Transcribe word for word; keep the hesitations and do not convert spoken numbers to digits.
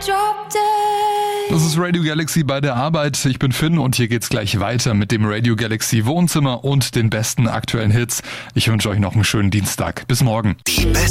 Das ist Radio Galaxy bei der Arbeit. Ich bin Finn und hier geht's gleich weiter mit dem Radio Galaxy Wohnzimmer und den besten aktuellen Hits. Ich wünsche euch noch einen schönen Dienstag. Bis morgen. Die